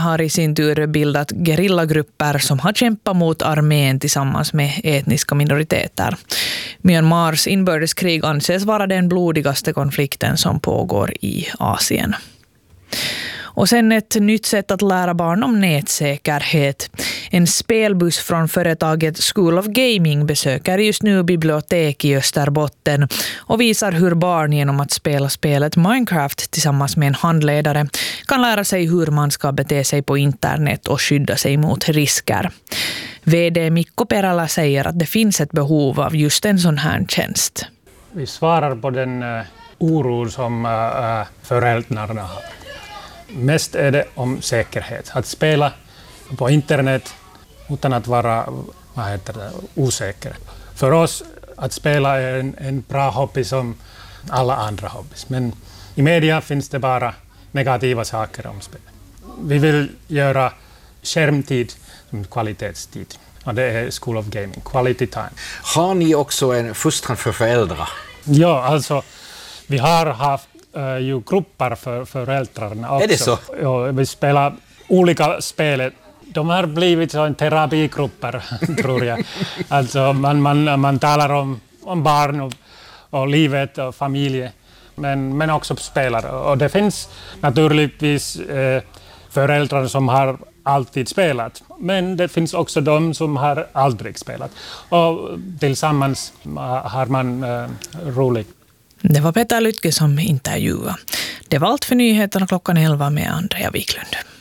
har i sin tur bildat gerillagrupper som har kämpat mot armén tillsammans med etniska minoriteter. Myanmars inbördeskrig anses vara den blodigaste konflikten som pågår i Asien. Och sen ett nytt sätt att lära barn om nätsäkerhet. En spelbuss från företaget School of Gaming besöker just nu bibliotek i Österbotten och visar hur barn genom att spela spelet Minecraft tillsammans med en handledare kan lära sig hur man ska bete sig på internet och skydda sig mot risker. VD Mikko Perälä säger att det finns ett behov av just en sån här tjänst. Vi svarar på den oro som föräldrarna har. Mest är det om säkerhet. Att spela på internet utan att vara osäker. För oss att spela är en bra hobby som alla andra hobbys. Men i media finns det bara negativa saker om spel. Vi vill göra skärmtid som kvalitetstid. Och det är School of Gaming, quality time. Har ni också en fostran för föräldrar? Ja, alltså vi har haft ju grupper för föräldrarna också. Är det så? Ja, vi spelar olika spel. De har blivit en terapigrupper, tror jag. Alltså man talar om barn och livet och familj, men också spelar. Och det finns naturligtvis föräldrar som har alltid spelat, men det finns också de som har aldrig spelat. Och tillsammans har man roligt. Det var Peter Lytke som intervjuade. Det var allt för nyheterna klockan 11 med Andrea Wiklund.